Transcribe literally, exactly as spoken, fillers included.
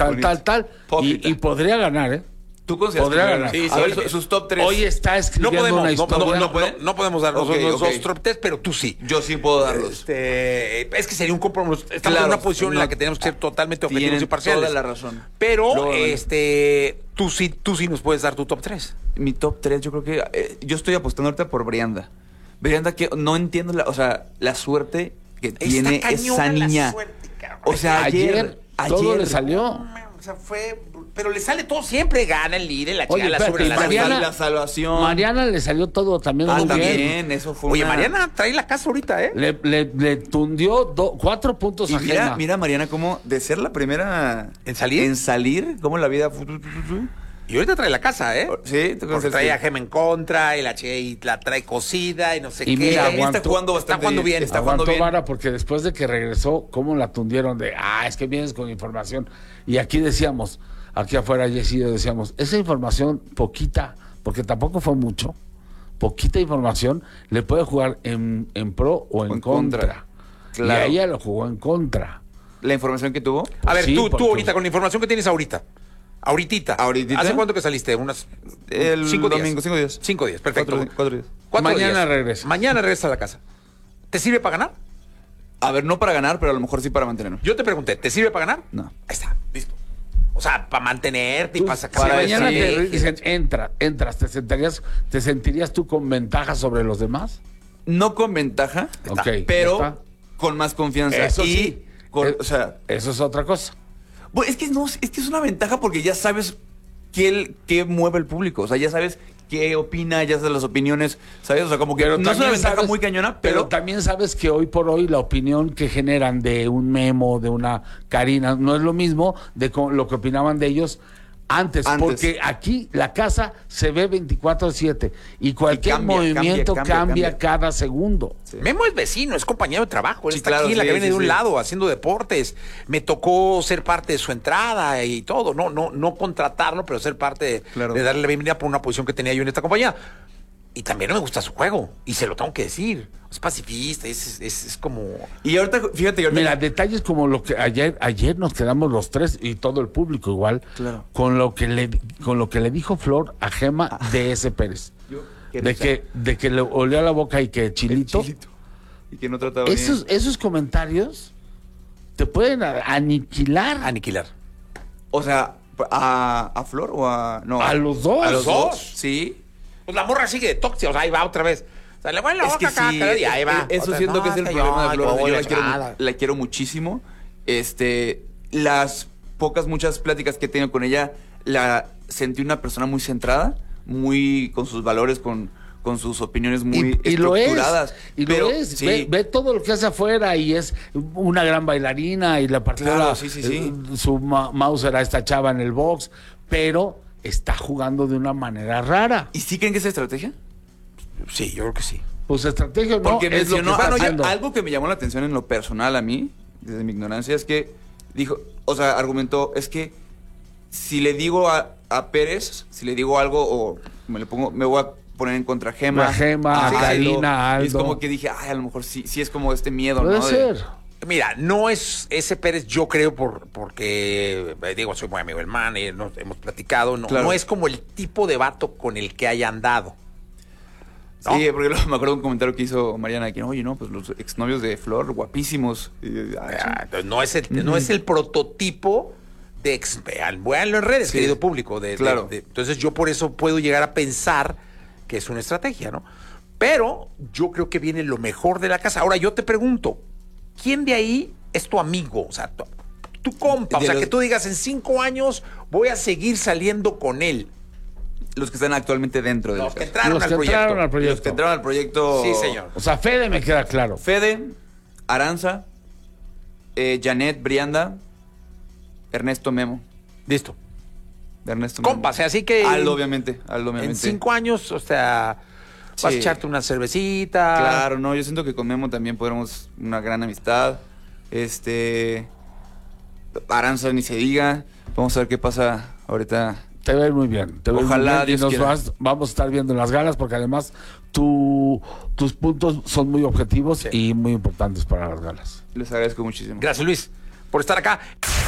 tal, bonito. tal, tal. Y, y podría ganar, ¿eh? ¿Tú consideras Podría que ganar. sí, Sí, a ver, sí. su- sus top tres. Hoy está No escribiendo podemos, una no, historia. no, no, ¿No puede? no, no podemos darnos Ok, los ok. dos top tres, pero tú sí. Yo sí puedo darlos. Este, es que sería un compromiso. Estamos Claro, en una posición en no, la que tenemos que ser totalmente objetivos tienen y parciales. toda la razón. Pero, Luego, este, tú sí, tú sí nos puedes dar tu top tres. Mi top tres, yo creo que... eh, yo estoy apostando ahorita por Brianda. Brianda que no entiendo, la, o sea, la suerte que tiene esa niña. O sea, ayer... Ayer, todo ayer- le salió. O sea, fue. Pero le sale todo siempre. Gana el líder, la chica Oye, la espérate, sube, y la Mariana- la salvación. Mariana le salió todo también Ah, muy también, bien. eso fue Oye, una- Mariana trae la casa ahorita, ¿eh? Le, le, le tundió do- cuatro puntos Y a mira, Gema. mira, Mariana, cómo de ser la primera... ¿En salir? En salir, cómo la vida... Y ahorita trae la casa, ¿eh? Sí, te Porque trae a Gema en contra y la chica y la trae cocida y no sé Y qué. mira, También está aguantó- jugando está bastante jugando bien. Está jugando Aguantó bien. vara porque después de que regresó, ¿cómo la tundieron? De, ah, es que vienes con información. Y aquí decíamos, aquí afuera, Jessy, decíamos, esa información poquita, porque tampoco fue mucho, poquita información, le puede jugar en, en pro o en, O en contra. contra. Claro. Y a ella lo jugó en contra. La información que tuvo. A ver, Sí, tú, porque- tú ahorita, con la información que tienes ahorita. Ahorita. Ahorita. ¿Hace cuánto que saliste? Unas El cinco días. domingo, cinco días. Cinco días, perfecto. Cuatro, cuatro días. Cuatro Mañana días. regresa. Mañana regresa a la casa. ¿Te sirve para ganar? A ver, no para ganar, pero a lo mejor sí para mantenerme. Yo te pregunté, ¿te sirve para ganar? No. Ahí está, listo. O sea, para mantenerte y Tú, para si sacar para mañana sí. te dicen, entra, entras, ¿te sentirías, ¿te sentirías tú con ventaja sobre los demás? No con ventaja, Ok, pero ya está. con más confianza. Eso y sí. con- Eh, o sea, Eso es otra cosa. bueno, es que no, es que es una ventaja porque ya sabes qué, el- qué mueve el público. O sea, ya sabes qué opina, ya sabes las opiniones, ¿sabes? O sea, como que Pero no es una también ventaja sabes- muy cañona, pero pero, también sabes que hoy por hoy la opinión que generan de un Memo, de una Karina, no es lo mismo de co- lo que opinaban de ellos antes, Antes. porque aquí la casa se ve veinticuatro siete y cualquier cambia, movimiento cambia, cambia, cambia, cambia. cada segundo. Sí. Memo es vecino, es compañero de trabajo. Él Sí, está claro, aquí en la sí, cabina sí, de un sí. lado haciendo deportes. Me tocó ser parte de su entrada y todo. No, no, no contratarlo, pero ser parte de, Claro. de darle la bienvenida por una posición que tenía yo en esta compañía. Y también no me gusta su juego. Y se lo tengo que decir. Es pacifista, es, es, es como. Y ahorita, fíjate, ahorita, Mira, detalles como lo que ayer ayer nos quedamos los tres y todo el público igual Claro. con lo que le con lo que le dijo Flor a Gema de ese Pérez. Yo, qué De risa. que de que le olía la boca y que chilito. Chilito. Y que no trataba Esos bien. esos comentarios te pueden a- aniquilar Aniquilar. O sea, a, a Flor o a... No, a los dos. A los dos. Sí. Pues la morra sigue de tóxica, o sea, ahí va otra vez. O sea, le voy en la Es boca que acá, sí, cada día, ahí va. eso Otra, siento no, que es el que problema yo, de Flor. yo Yo voy la a quiero, chingada. la quiero muchísimo. Este, las pocas, muchas pláticas que he tenido con ella, la sentí una persona muy centrada, muy con sus valores, con, con sus opiniones muy y, y lo es, estructuradas. y Pero, lo es. sí, Ve, ve todo lo que hace afuera y es una gran bailarina y la partió Claro, la- sí, sí, sí. eh, su ma- Mauser a esta chava en el box, pero está jugando de una manera rara. ¿Y sí creen que es estrategia? Sí, yo creo que sí. Pues estrategia no Porque es lo que mencionó, está bueno, yo- haciendo. algo que me llamó la atención en lo personal a mí, desde mi ignorancia, es que dijo, o sea, argumentó, es que si le digo a, a Pérez, si le digo algo o me le pongo, me voy a poner en contra a Gema, A Gema, a Karina, a y es Aldo. como que dije, ay, a lo mejor sí, sí es como este miedo, Puede ¿no? De- ser. Mira, no es ese Pérez, yo creo, por porque, eh, digo, soy muy amigo del man, y nos hemos platicado, no, Claro. no es como el tipo de vato con el que haya andado. ¿no? Sí, porque luego me acuerdo de un comentario que hizo Mariana, que oye, no, pues los exnovios de Flor, guapísimos. Y, ay, Ah, entonces no es el, no es el prototipo de ex, vean, véanlo en redes, Sí. querido público. De, de- Claro. de- entonces yo por eso puedo llegar a pensar que es una estrategia, ¿no? Pero yo creo que viene lo mejor de la casa. Ahora yo te pregunto, ¿quién de ahí es tu amigo? O sea, tu, tu compa. De O sea, los- que tú digas, en cinco años voy a seguir saliendo con él. los que están actualmente dentro de Los la que casa. entraron Los al que proyecto. entraron al Los proyecto. que entraron al proyecto. Sí, señor. O sea, Fede me queda claro. Fede, Aranza, eh, Janet, Brianda, Ernesto Memo. Listo. Ernesto Memo. Compas, así que Aldo, obviamente. Aldo, en obviamente. cinco años, o sea, vas a Sí. echarte una cervecita. Claro, no, yo siento que con Memo también podremos una gran amistad. Este. Aranza ni se diga. Vamos a ver qué pasa ahorita. Te ves muy bien. Te ves Ojalá, muy bien y Dios nos quiera. vas- vamos a estar viendo en las galas porque además tu, tus puntos son muy objetivos Sí. y muy importantes para las galas. Les agradezco muchísimo. Gracias, Luis, por estar acá.